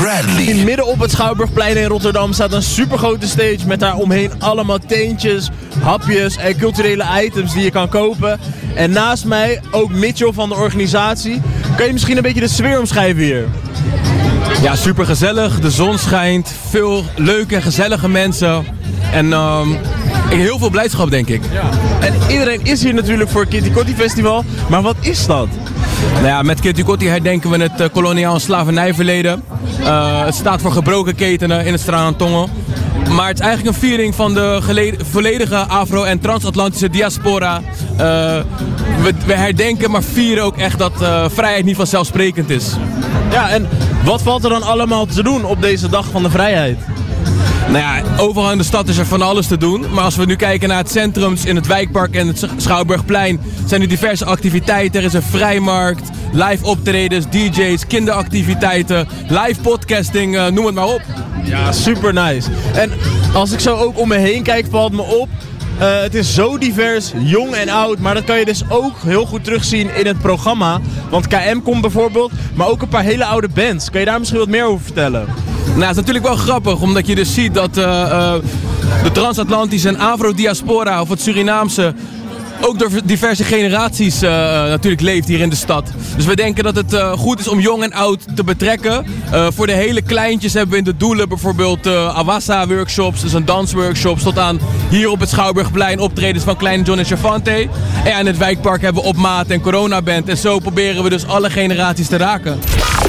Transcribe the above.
Bradley. Midden op het Schouwburgplein in Rotterdam staat een supergrote stage met daar omheen allemaal teentjes, hapjes en culturele items die je kan kopen. En naast mij ook Mitchell van de organisatie. Kan je misschien een beetje de sfeer omschrijven hier? Ja, super gezellig. De zon schijnt. Veel leuke en gezellige mensen. En heel veel blijdschap, denk ik. Ja. En iedereen is hier natuurlijk voor het Kitty Kotti Festival. Maar wat is dat? Nou ja, met Kitty Kotti herdenken we het koloniaal slavernijverleden. Het staat voor gebroken ketenen in het Straat-Tongen. Maar het is eigenlijk een viering van de volledige Afro- en transatlantische diaspora. We herdenken, maar vieren ook echt dat vrijheid niet vanzelfsprekend is. Ja, en wat valt er dan allemaal te doen op deze dag van de vrijheid? Nou ja, overal in de stad is er van alles te doen. Maar als we nu kijken naar het centrum, in het Wijkpark en het Schouwburgplein, zijn er diverse activiteiten. Er is een vrijmarkt, live optredens, DJ's, kinderactiviteiten, live podcasting, noem het maar op. Ja, super nice. En als ik zo ook om me heen kijk, valt me op. Het is zo divers, jong en oud, maar dat kan je dus ook heel goed terugzien in het programma. Want KM komt bijvoorbeeld, maar ook een paar hele oude bands. Kan je daar misschien wat meer over vertellen? Nou, het is natuurlijk wel grappig, omdat je dus ziet dat de transatlantische en Afro-diaspora, of het Surinaamse, ook door diverse generaties natuurlijk leeft hier in de stad. Dus we denken dat het goed is om jong en oud te betrekken. Voor de hele kleintjes hebben we in de doelen bijvoorbeeld Awassa-workshops, dus een dansworkshops, tot aan hier op het Schouwburgplein optredens van Kleine John en Chavante. En ja, in het Wijkpark hebben we Op Maat en Corona Band. En zo proberen we dus alle generaties te raken.